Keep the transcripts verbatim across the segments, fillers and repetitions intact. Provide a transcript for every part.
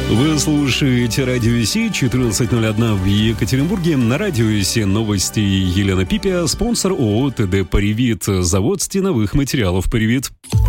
Вы слушаете Радио Си, четырнадцать ноль один в Екатеринбурге. На Радио Си новости. Елена Пипя, спонсор ООО ТД «Паривит», завод стеновых материалов «Паривит».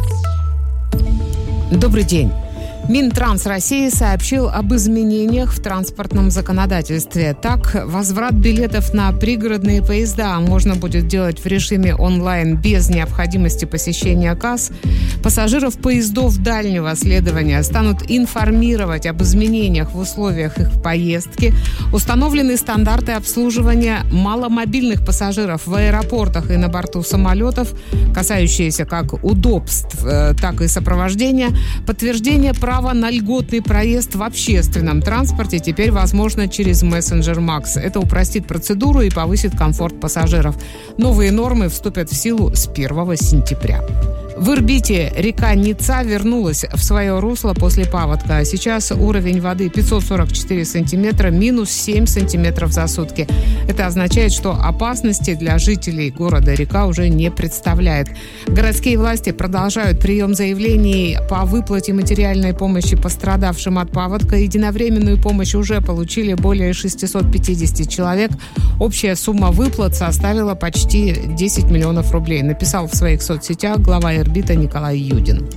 Добрый день. Минтранс России сообщил об изменениях в транспортном законодательстве. Так, возврат билетов на пригородные поезда можно будет делать в режиме онлайн без необходимости посещения касс. Пассажиров поездов дальнего следования станут информировать об изменениях в условиях их поездки. Установлены стандарты обслуживания маломобильных пассажиров в аэропортах и на борту самолетов, касающиеся как удобств, так и сопровождения. Подтверждение права Право на льготный проезд в общественном транспорте теперь возможно через мессенджер Макс. Это упростит процедуру и повысит комфорт пассажиров. Новые нормы вступят в силу с первого сентября. В Ирбите река Ница вернулась в свое русло после паводка. Сейчас уровень воды пятьсот сорок четыре сантиметра, минус семь сантиметров за сутки. Это означает, что опасности для жителей города река уже не представляет. Городские власти продолжают прием заявлений по выплате материальной помощи пострадавшим от паводка. Единовременную помощь уже получили более шестьсот пятьдесят человек. Общая сумма выплат составила почти десять миллионов рублей, написал в своих соцсетях глава Ирбита Николай Юдин.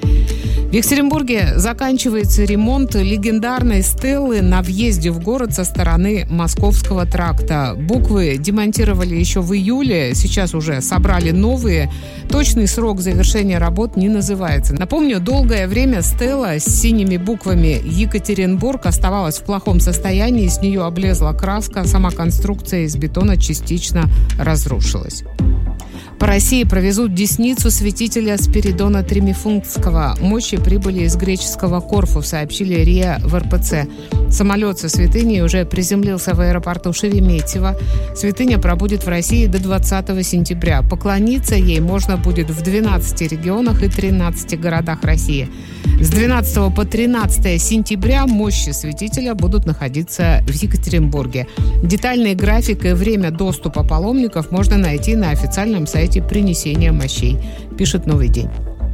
В Екатеринбурге заканчивается ремонт легендарной стелы на въезде в город со стороны Московского тракта. Буквы демонтировали еще в июле, сейчас уже собрали новые. Точный срок завершения работ не называется. Напомню, долгое время стела с синими буквами «Екатеринбург» оставалась в плохом состоянии, с нее облезла краска, сама конструкция из бетона частично разрушилась. По России провезут десницу святителя Спиридона Тримифунтского. Мощи прибыли из греческого Корфу, сообщили РИА в эр пэ цэ. Самолет со святыней уже приземлился в аэропорту Шереметьево. Святыня пробудет в России до двадцатого сентября. Поклониться ей можно будет в двенадцати регионах и тринадцати городах России. С двенадцатого по тринадцатое сентября мощи святителя будут находиться в Екатеринбурге. Детальный график и время доступа паломников можно найти на официальном сайте принесения мощей, пишет «Новый день».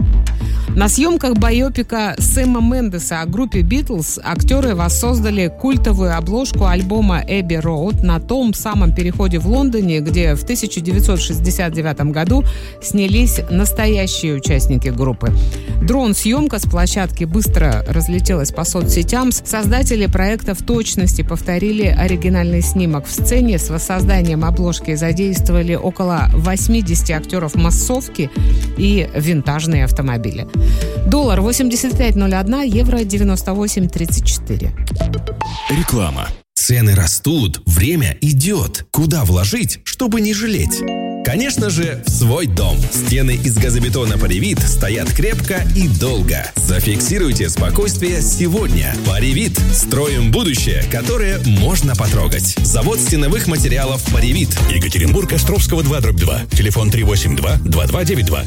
На съемках байопика Сэма Мендеса о группе «Битлз» актеры воссоздали культовую обложку альбома «Эбби Роуд» на том самом переходе в Лондоне, где в тысяча девятьсот шестьдесят девятом году снялись настоящие участники группы. Дрон-съемка с площадки быстро разлетелась по соцсетям. Создатели проекта в точности повторили оригинальный снимок. В сцене с воссозданием обложки задействовали около восьмидесяти актеров массовки и винтажные автомобили. Доллар восемьдесят пять ноль один, евро девяносто восемь тридцать четыре. Реклама. Цены растут, время идет. Куда вложить, чтобы не жалеть? Конечно же, в свой дом. Стены из газобетона «Паривит» стоят крепко и долго. Зафиксируйте спокойствие сегодня. «Паривит» – строим будущее, которое можно потрогать. Завод стеновых материалов «Паривит». Екатеринбург, Островского два дробь два. Телефон три восемь два два два девять два.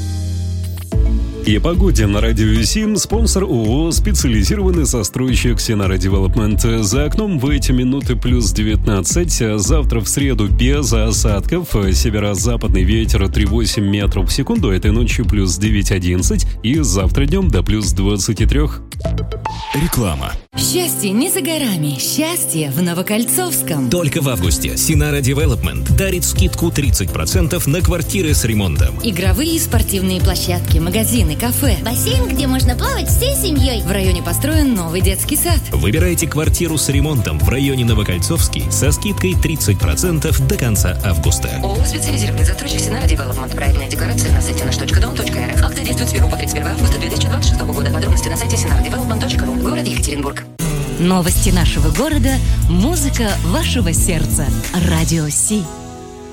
И погоде на Радио Си, спонсор ООО «Специализированный застройщик Синара Девелопмент». За окном в эти минуты плюс девятнадцать. Завтра в среду без осадков. Северо-западный ветер три восемь метров в секунду. Этой ночью плюс девять одиннадцать. И завтра днем до плюс двадцать три. Реклама. Счастье не за горами. Счастье в Новокольцовском. Только в августе Синара Девелопмент дарит скидку тридцать процентов на квартиры с ремонтом. Игровые и спортивные площадки, магазины, кафе. Бассейн, где можно плавать всей семьей. В районе построен новый детский сад. Выбирайте квартиру с ремонтом в районе Новокольцовский со скидкой тридцать процентов до конца августа. ООО «Специализированный застройщик Синара Девелопмент». Проектная декларация на сайте наш точка дом точка эр эф. Акция действует с первого по тридцать первое августа две тысячи двадцать шестого года. Подробности на сайте синара девелопмент точка ру. Город Екатеринбург. Новости нашего города, музыка вашего сердца. Радио Си.